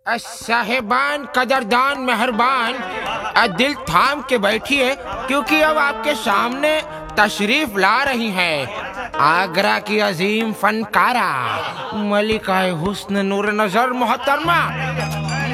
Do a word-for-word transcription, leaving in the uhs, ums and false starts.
साहेबान, कदरदान, मेहरबान, दिल थाम के बैठिए, क्योंकि अब आपके सामने तशरीफ ला रही हैं आगरा की अजीम फनकारा मलिका हुस्न नूर नजर मोहतरमा